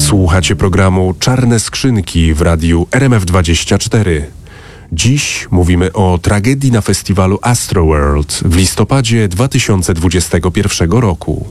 Słuchacie programu Czarne Skrzynki w radiu RMF24. Dziś mówimy o tragedii na festiwalu Astroworld w listopadzie 2021 roku.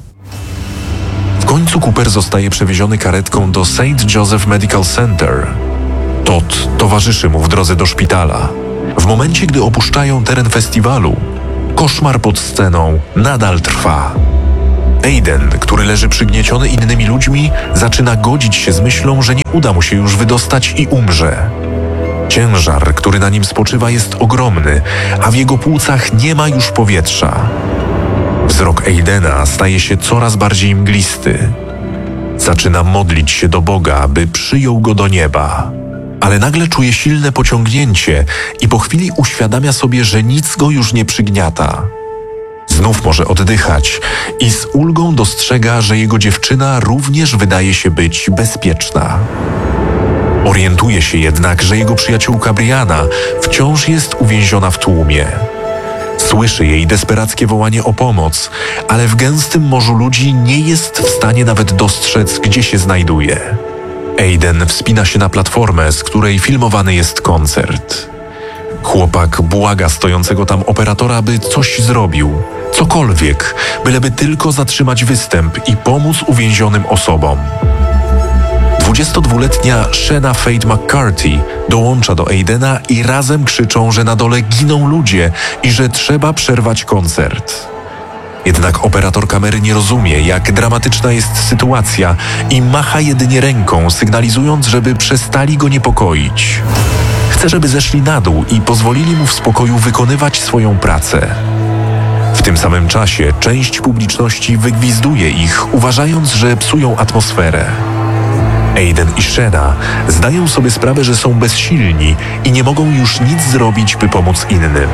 W końcu Cooper zostaje przewieziony karetką do St. Joseph Medical Center. Todd towarzyszy mu w drodze do szpitala. W momencie, gdy opuszczają teren festiwalu, koszmar pod sceną nadal trwa. Aiden, który leży przygnieciony innymi ludźmi, zaczyna godzić się z myślą, że nie uda mu się już wydostać i umrze. Ciężar, który na nim spoczywa, jest ogromny, a w jego płucach nie ma już powietrza. Wzrok Aidena staje się coraz bardziej mglisty. Zaczyna modlić się do Boga, by przyjął go do nieba. Ale nagle czuje silne pociągnięcie i po chwili uświadamia sobie, że nic go już nie przygniata. Znów może oddychać i z ulgą dostrzega, że jego dziewczyna również wydaje się być bezpieczna. Orientuje się jednak, że jego przyjaciółka Brianna wciąż jest uwięziona w tłumie. Słyszy jej desperackie wołanie o pomoc, ale w gęstym morzu ludzi nie jest w stanie nawet dostrzec, gdzie się znajduje. Aiden wspina się na platformę, z której filmowany jest koncert. Chłopak błaga stojącego tam operatora, by coś zrobił, cokolwiek, byleby tylko zatrzymać występ i pomóc uwięzionym osobom. 22-letnia Shanna Faith McCarthy dołącza do Aidena i razem krzyczą, że na dole giną ludzie i że trzeba przerwać koncert. Jednak operator kamery nie rozumie, jak dramatyczna jest sytuacja i macha jedynie ręką, sygnalizując, żeby przestali go niepokoić. Chce, żeby zeszli na dół i pozwolili mu w spokoju wykonywać swoją pracę. W tym samym czasie część publiczności wygwizduje ich, uważając, że psują atmosferę. Aiden i Shanna zdają sobie sprawę, że są bezsilni i nie mogą już nic zrobić, by pomóc innym.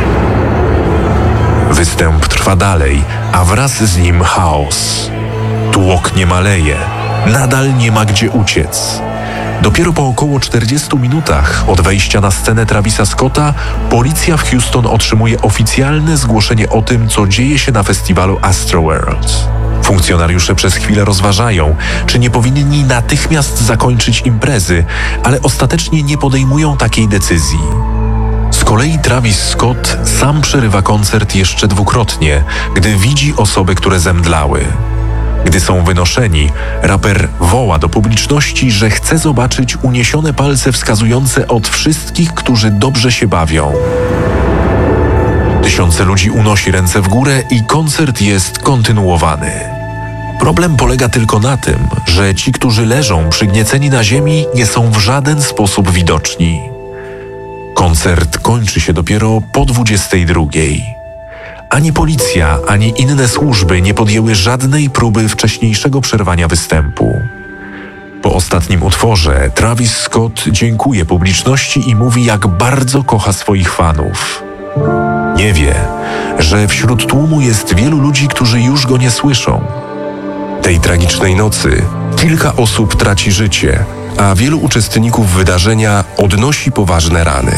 Występ trwa dalej, a wraz z nim chaos. Tłok nie maleje, nadal nie ma gdzie uciec. Dopiero po około 40 minutach od wejścia na scenę Travisa Scotta policja w Houston otrzymuje oficjalne zgłoszenie o tym, co dzieje się na festiwalu Astroworld. Funkcjonariusze przez chwilę rozważają, czy nie powinni natychmiast zakończyć imprezy, ale ostatecznie nie podejmują takiej decyzji. Z kolei Travis Scott sam przerywa koncert jeszcze dwukrotnie, gdy widzi osoby, które zemdlały. Gdy są wynoszeni, raper woła do publiczności, że chce zobaczyć uniesione palce wskazujące od wszystkich, którzy dobrze się bawią. Tysiące ludzi unosi ręce w górę i koncert jest kontynuowany. Problem polega tylko na tym, że ci, którzy leżą przygnieceni na ziemi, nie są w żaden sposób widoczni. Koncert kończy się dopiero po 22. Ani policja, ani inne służby nie podjęły żadnej próby wcześniejszego przerwania występu. Po ostatnim utworze Travis Scott dziękuje publiczności i mówi, jak bardzo kocha swoich fanów. Nie wie, że wśród tłumu jest wielu ludzi, którzy już go nie słyszą. Tej tragicznej nocy kilka osób traci życie, a wielu uczestników wydarzenia odnosi poważne rany.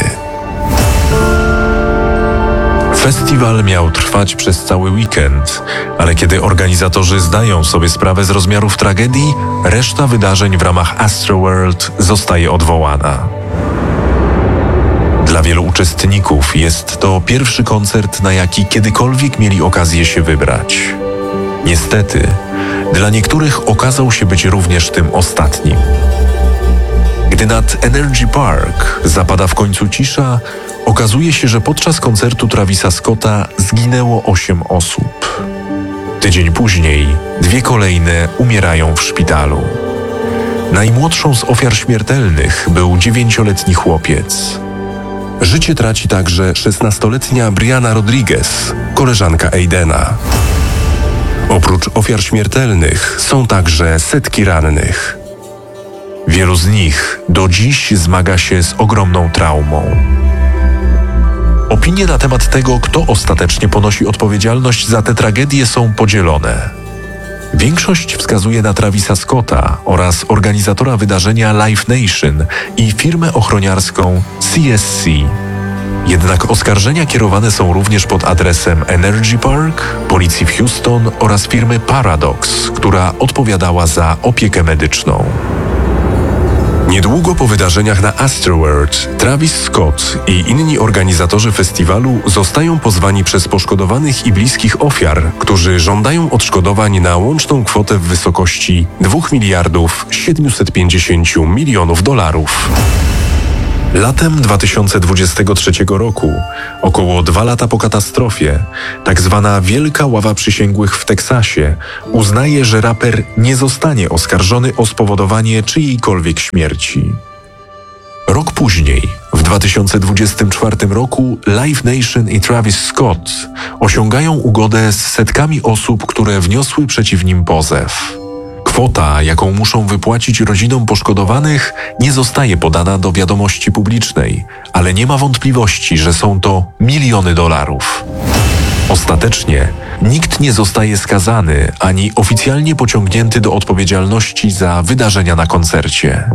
Festiwal miał trwać przez cały weekend, ale kiedy organizatorzy zdają sobie sprawę z rozmiarów tragedii, reszta wydarzeń w ramach Astroworld zostaje odwołana. Dla wielu uczestników jest to pierwszy koncert, na jaki kiedykolwiek mieli okazję się wybrać. Niestety, dla niektórych okazał się być również tym ostatnim. Gdy nad Energy Park zapada w końcu cisza, okazuje się, że podczas koncertu Travisa Scotta zginęło 8 osób. Tydzień później 2 kolejne umierają w szpitalu. Najmłodszą z ofiar śmiertelnych był 9-letni chłopiec. Życie traci także 16-letnia Brianna Rodriguez, koleżanka Aidena. Oprócz ofiar śmiertelnych są także setki rannych. Wielu z nich do dziś zmaga się z ogromną traumą. Opinie na temat tego, kto ostatecznie ponosi odpowiedzialność za te tragedie, są podzielone. Większość wskazuje na Travisa Scotta oraz organizatora wydarzenia Live Nation i firmę ochroniarską CSC. Jednak oskarżenia kierowane są również pod adresem Energy Park, policji w Houston oraz firmy Paradox, która odpowiadała za opiekę medyczną. Niedługo po wydarzeniach na Astroworld, Travis Scott i inni organizatorzy festiwalu zostają pozwani przez poszkodowanych i bliskich ofiar, którzy żądają odszkodowań na łączną kwotę w wysokości $2,750 milionów. Latem 2023 roku, około 2 lata po katastrofie, tak zwana Wielka Ława Przysięgłych w Teksasie uznaje, że raper nie zostanie oskarżony o spowodowanie czyjejkolwiek śmierci. Rok później, w 2024 roku, Live Nation i Travis Scott osiągają ugodę z setkami osób, które wniosły przeciw nim pozew. Kwota, jaką muszą wypłacić rodzinom poszkodowanych, nie zostaje podana do wiadomości publicznej, ale nie ma wątpliwości, że są to miliony dolarów. Ostatecznie nikt nie zostaje skazany ani oficjalnie pociągnięty do odpowiedzialności za wydarzenia na koncercie.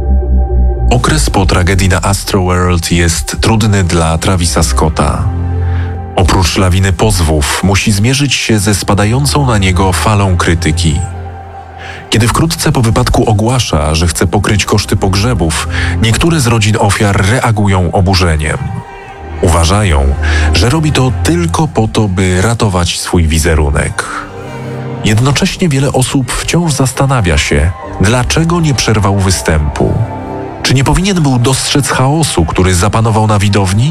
Okres po tragedii na Astroworld jest trudny dla Travisa Scotta. Oprócz lawiny pozwów musi zmierzyć się ze spadającą na niego falą krytyki. Kiedy wkrótce po wypadku ogłasza, że chce pokryć koszty pogrzebów, niektóre z rodzin ofiar reagują oburzeniem. Uważają, że robi to tylko po to, by ratować swój wizerunek. Jednocześnie wiele osób wciąż zastanawia się, dlaczego nie przerwał występu. Czy nie powinien był dostrzec chaosu, który zapanował na widowni?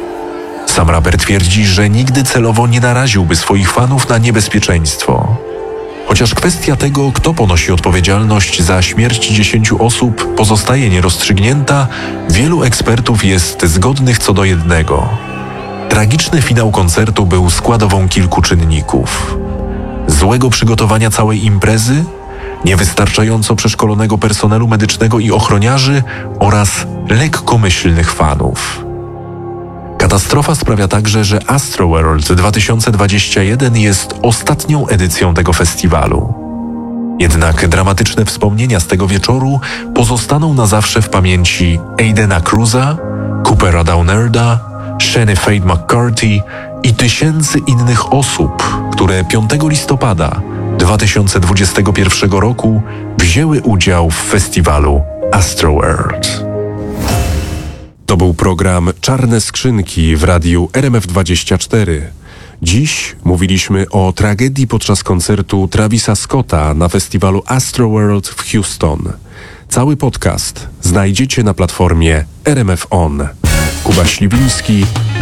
Sam raper twierdzi, że nigdy celowo nie naraziłby swoich fanów na niebezpieczeństwo. Chociaż kwestia tego, kto ponosi odpowiedzialność za śmierć 10 osób, pozostaje nierozstrzygnięta, wielu ekspertów jest zgodnych co do jednego. Tragiczny finał koncertu był składową kilku czynników. Złego przygotowania całej imprezy, niewystarczająco przeszkolonego personelu medycznego i ochroniarzy oraz lekkomyślnych fanów. Katastrofa sprawia także, że Astroworld 2021 jest ostatnią edycją tego festiwalu. Jednak dramatyczne wspomnienia z tego wieczoru pozostaną na zawsze w pamięci Aidena Cruza, Coopera Downerda, Shani Fade McCarthy i tysięcy innych osób, które 5 listopada 2021 roku wzięły udział w festiwalu Astroworld. To był program Czarne Skrzynki w radiu RMF24. Dziś mówiliśmy o tragedii podczas koncertu Travisa Scotta na festiwalu Astroworld w Houston. Cały podcast znajdziecie na platformie RMF On. Kuba Śliwiński,